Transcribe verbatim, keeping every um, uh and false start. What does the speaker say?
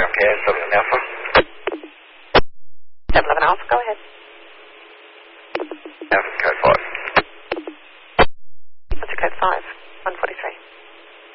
Okay, seven Alpha. seven eleven Alpha, go ahead. Alpha, code five. What's your code five? one forty-three.